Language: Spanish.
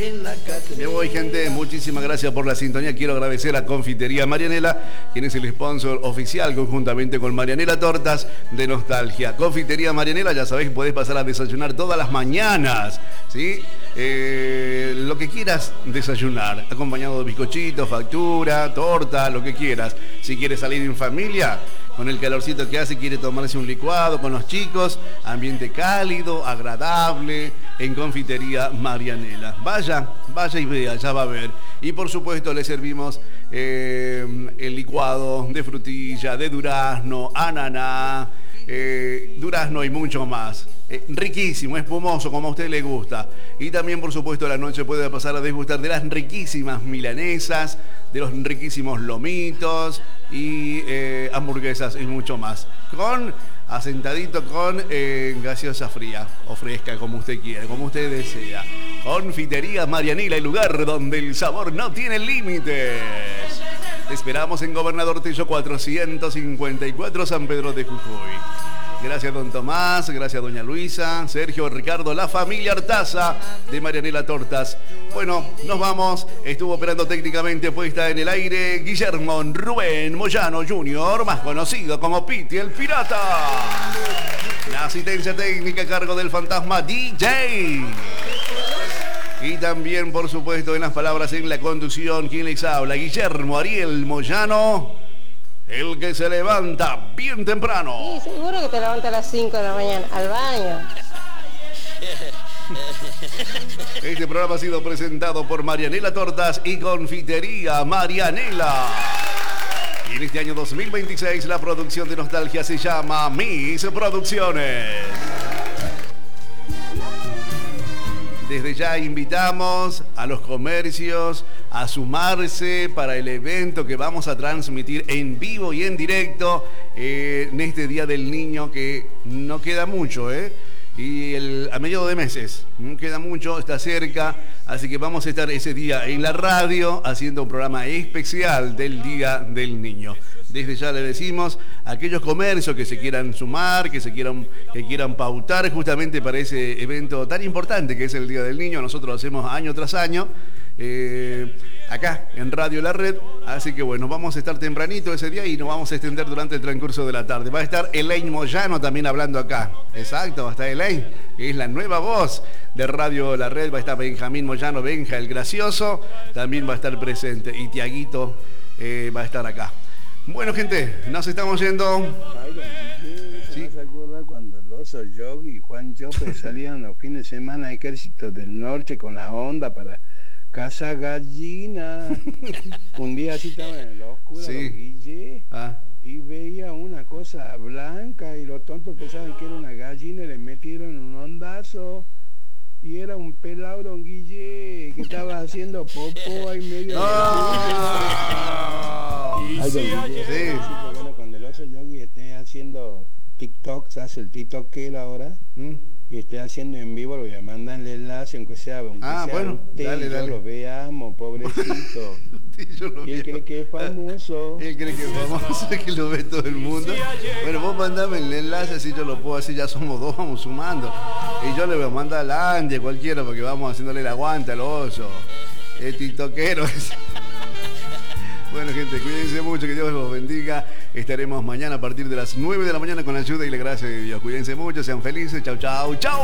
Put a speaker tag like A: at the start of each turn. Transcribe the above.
A: Me voy, gente, muchísimas gracias por la sintonía. Quiero agradecer a Confitería Marianela, quien es el sponsor oficial conjuntamente con Marianela Tortas de Nostalgia. Confitería Marianela, ya sabéis, podés pasar a desayunar todas las mañanas, ¿sí? Lo que quieras desayunar, acompañado de bizcochito, factura, torta, lo que quieras. Si quieres salir en familia, con el calorcito que hace, quiere tomarse un licuado con los chicos, ambiente cálido, agradable, en Confitería Marianela. Vaya y vea, ya va a ver. Y por supuesto le servimos el licuado de frutilla, de durazno, ananá, durazno y mucho más. Riquísimo, espumoso, como a usted le gusta. Y también, por supuesto, la noche puede pasar a disfrutar de las riquísimas milanesas, de los riquísimos lomitos y hamburguesas y mucho más. Asentadito con gaseosa fría o fresca, como usted quiera, como usted desea. Confitería Marianela, el lugar donde el sabor no tiene límites. Te esperamos en Gobernador Tello 454, San Pedro de Jujuy. Gracias, don Tomás, gracias, doña Luisa, Sergio, Ricardo, la familia Artaza de Marianela Tortas. Bueno, nos vamos. Estuvo operando técnicamente, puesta en el aire, Guillermo Rubén Moyano Jr., más conocido como Piti el Pirata. La asistencia técnica a cargo del fantasma DJ. Y también, por supuesto, en las palabras en la conducción, quien les habla, Guillermo Ariel Moyano. El que se levanta bien temprano.
B: Sí, seguro que te levantas a las 5 de la mañana, al baño.
A: Este programa ha sido presentado por Marianela Tortas y Confitería Marianela. Y en este año 2026 la producción de Nostalgia se llama Mis Producciones. Desde ya invitamos a los comercios a sumarse para el evento que vamos a transmitir en vivo y en directo en este Día del Niño, que no queda mucho, y a mediados de meses, no queda mucho, está cerca, así que vamos a estar ese día en la radio haciendo un programa especial del Día del Niño. Desde ya le decimos a aquellos comercios que se quieran sumar, que quieran pautar justamente para ese evento tan importante que es el Día del Niño. Nosotros lo hacemos año tras año, acá en Radio La Red. Así que bueno, vamos a estar tempranito ese día y nos vamos a extender durante el transcurso de la tarde. Va a estar Elaine Moyano también hablando acá. Exacto, va a estar Elaine, que es la nueva voz de Radio La Red. Va a estar Benjamín Moyano, Benja el Gracioso, también va a estar presente. Y Tiaguito va a estar acá. Bueno, gente, nos estamos yendo.
C: ¿Sí? ¿Se acuerda cuando el Oso Yogi y Juan Chope salían los fines de semana a Ejércitos del Norte con la onda para Casa Gallina? Un día así estaba en el oscuro, sí. Guille, y veía una cosa blanca y los tontos pensaban que era una gallina y le metieron un ondazo. Y era un pelado, don Guille, que estaba haciendo popo ahí medio. Sí. Bueno, cuando el Oso Yogi esté haciendo TikToks, hace el TikToker ahora, y esté haciendo en vivo, lo voy a mandar el enlace, aunque sea
A: bueno,
C: usted, dale. Lo veamos, pobrecito. Y él cree que es famoso.
A: Él cree que es famoso, que lo ve todo el mundo. Bueno, vos mandame el enlace, así yo lo puedo hacer, ya somos dos, vamos sumando. Y yo le voy a mandar a Andy, a cualquiera, porque vamos haciéndole el aguante al oso. El tiktokero. Bueno, gente, cuídense mucho, que Dios los bendiga. Estaremos mañana a partir de las 9 de la mañana con la ayuda y la gracia de Dios. Cuídense mucho, sean felices. Chau, chau, chau.